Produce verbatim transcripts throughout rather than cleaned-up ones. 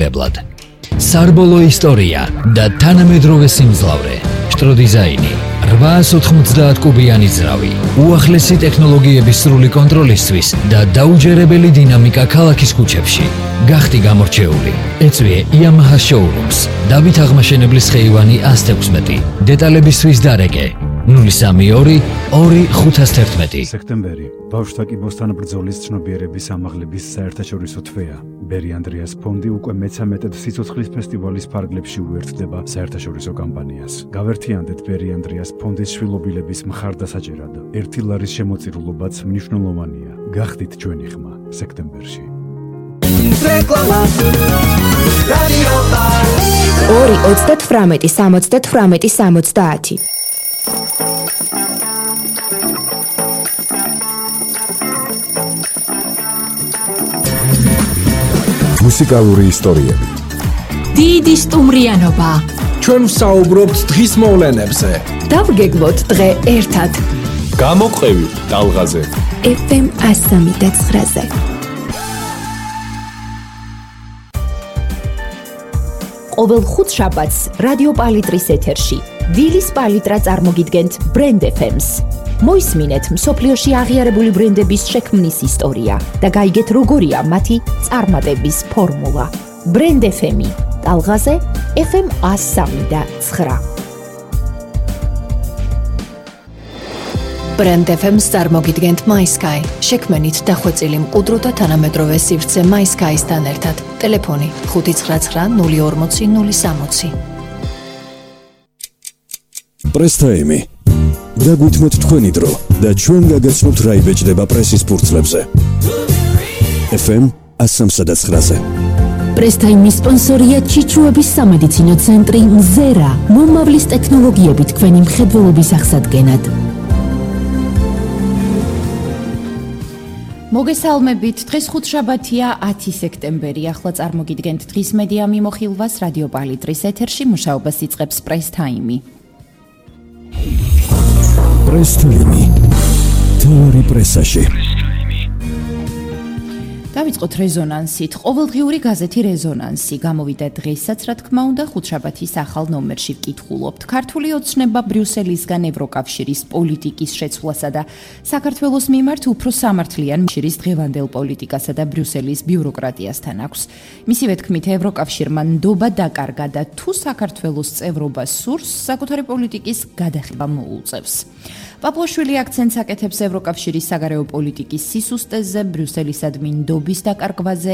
მასშტაბებად. Სარბოლო ისტორია და თანამედროვე სიმძლავრე. შტრო დიზაინი. რვაას ოთხმოცდაათ კუბიანი ძრავი. უახლესი ტექნოლოგიების სრული კონტროლისთვის და დაუჯერებელი დინამიკა ქალაქის ქუჩებში. გახდი გამორჩეული. ეწვიე Yamaha Showrooms. დავით აღმაშენებლის ხეივანი ათას ექვსმეტი. დეტალებისთვის დარეკე ნული სამი ორი ორი ხუთას თერთმეტი. სექტემბერი ბავშვთა კიბოსთან ბრძოლის ცნობიერების ამაღლების საერთაშორისო თვეა. ბერი ანდრეას ფონდი უკვე მეცამეტედ სიცოცხლის ფესტივალის ფარგლებში უერთდება საერთაშორისო კამპანიას. გავერთიანდეთ ბერი ანდრეას ფონდის შვილობილების მხარდასაჭერად. ერთი ლარის შემოწირულობაც მნიშვნელოვანია. გახდით ჩვენი ხმა სექტემბერში. ორი ოცდათვრამეტი სამოცდათვრამეტი სამოცდაათი. მუსიკალური ისტორიები. დიდი სტუმრიანობა. ჩვენ ვსაუბრობთ დღის მოვლენებზე. დავგეგმოთ დღე ერთად. გამოყევით ტალღაზე. ეფ ემ ათას სამი და ცხრაზე. ყოველ ხუთშაბათს რადიო პალიტრის ეთერში ვილის პალიტრა წარმოგიდგენთ ბრენდ ეფ ემს. მოისმინეთ მსოფლიოში აღიარებული ბრენდების შექმნის ისტორია და გაიგეთ როგორია მათი წარმატების ფორმულა. ბრენდ ეფ ემი ტალღაზე ეფ ემ ათას სამი და ცხრა. ბრენდ ეფ ემს წარმოგიდგენთ MySky. შექმენით დახვეწილი მყუდრო და თანამედროვე სივრცე MySky-სთან ერთად. ტელეფონი ხუთი ცხრა ცხრა ნული ორმოცი ნული სამოცი. პრესტაიმი. დაგვითმოთ თქვენი დრო და ჩვენ გაგაცნობთ რა იბეჭდება პრესის ფურცლებზე. ეფ ემ ათას სამსა და ცხრაზე. პრესტაიმის სპონსორია ჩიჩუების სამედიცინო ცენტრი მზერა. მომავლის ტექნოლოგიებით თქვენი მხედველობის აღსადგენად. მოგესალმებით, დღეს ხუთშაბათია ათი სექტემბერი. ახლა წარმოგიდგენთ დღის მედია მიმოხილვას რადიო პალიტრის ეთერში მუშაობას იწყებს პრესტაიმი. პრესტაიმი. თეორი პრესაში. დავიწყოთ რეზონანსით. ყოველდღიური გაზეთი რეზონანსი გამოვიდა დღესაც, რა თქმა უნდა, ხუთშაბათის ახალ ნომერში ვკითხულობთ. ქართული ოცნება ბრიუსელისგან ევროკავშირის პოლიტიკის შეცვლასა და საქართველოს მიმართ უფრო სამართლიან შირის დღევანდელ პოლიტიკასა და ბრიუსელის ბიუროკრატიასთან აქვს. მისივე თქმით, ევროკავშირმა ნდობა დაკარგა და თუ საქართველოს წევრობა სურს, საკუთარი პოლიტიკის გადახება მოუწევს. პაპუაშვილი აქცენტს აკეთებს ევროკავშირის საგარეო პოლიტიკის სისუსტეზე, ბრიუსელისადმი ნდობის დაკარგვაზე,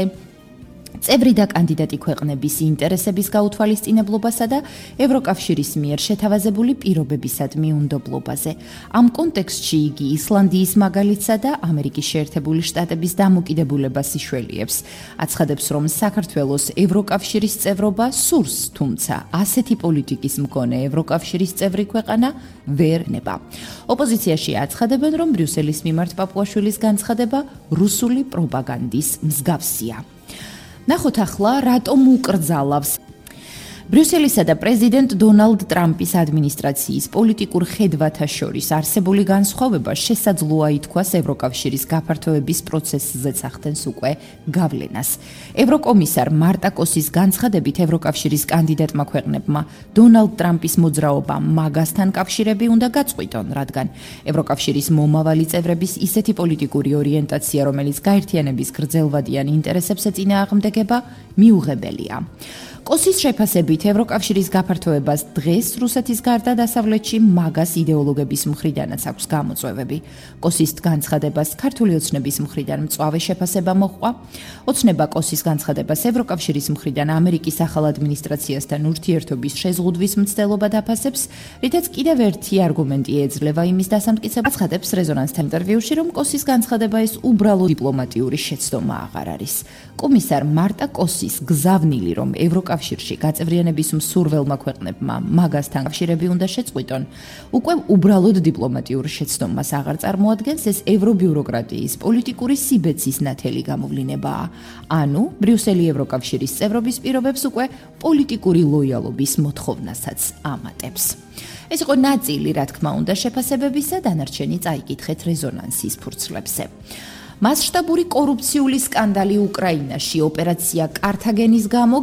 წევრი და კანდიდატი ქვეყნების ინტერესების გაუთვალისწინებლობასა და ევროკავშირის მიერ შეთავაზებული პირობებისადმი უნდობლობაზე. ამ კონტექსტში იგი ისლანდიის მაგალითსა და ამერიკის შეერთებული შტატების დამოკიდებულებას იშველიებს. აცხადებს, რომ საქართველოს ევროკავშირის წევრობა სურს, თუმცა ასეთი პოლიტიკის მქონე ევროკავშირის წევრი ქვეყანა ვერ ნება. ოპოზიციაში აცხადებენ, რომ ბრიუსელის მიმართ პაპუაშვილის განცხადება რუსული პროპაგანდის მსგავსია. ნახოთ ახლა, რატომ უკრძალავს ბრიუსელისა და პრეზიდენტ დონალდ ტრამპის ადმინისტრაციის პოლიტიკურ ხედვათა შორის არსებული განსხვავება შესაძლოა ითქვას ევროკავშირის გაფართოების პროცესზეც ახდენს უკვე გავლენას. ევროკომისარ მარტა კოსის განცხადებით ევროკავშირის კანდიდატმა ქვეყნებმა დონალდ ტრამპის მოძრაობა მაგასთან კავშირები უნდა გაწყვიტონ, რადგან ევროკავშირის მომავალი წევრების ისეთი პოლიტიკური ორიენტაცია, რომელიც გაერთიანების გრძელვადიან ინტერესებს ეწინააღმდეგება, მიუღებელია. კოსის შეფასებით ევროკავშირის გაფართოებას დღეს რუსეთის გარდა დასავლეთში მაგას იდეოლოგების მხრიდანაც აქვს გამოწვევები. კოსის განცხადებას ქართული ოცნების მხრიდან მწვავე შეფასება მოჰყვა. ოცნება კოსის განცხადებას ევროკავშირის მხრიდან ამერიკის ახალ ადმინისტრაციასთან ურთიერთობის შეზღუდვის მცდელობა დაფასებს, რითაც კიდევ ერთი არგუმენტი ეძლევა იმის დასამტკიცებას. აცხადებს რეზონანსთან ინტერვიუში, რომ კოსის განცხადება ეს უბრალო დიპლომატიური შეცდომა აღარ არის. კომისარ მარტა კოსის გზავნილი, რომ ევროკავშირში გაწევრიანების მსურველმა ქვეყნებმა მაგასთან კავშირები უნდა შეწყვიტონ, უკვე უბრალოდ დიპლომატიურ შეცდომას აღარ წარმოადგენს, ეს ევრობიუროკრატიის პოლიტიკური სიბეცის ნათელი გამოვლინებაა. ანუ ბრიუსელი ევროკავშირის წევრობის პირობებს უკვე პოლიტიკური ლოიალობის მოთხოვნასაც ამატებს. ეს იყო ნაწილი, რა თქმა უნდა, შეფასებებისა, დანარჩენი წაიკითხეთ რეზონანსის ფურცლებზე. მასშტაბური კორუფციული სკანდალი უკრაინაში, ოპერაცია კართაგენის გამო